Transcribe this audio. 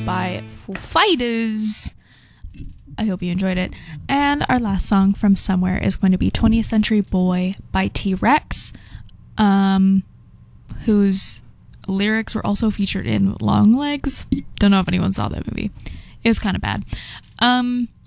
by Foo Fighters. I hope you enjoyed it. And our last song from Somewhere is going to be 20th Century Boy by T-Rex, whose lyrics were also featured in Longlegs. Don't know if anyone saw that movie. It was kind of bad.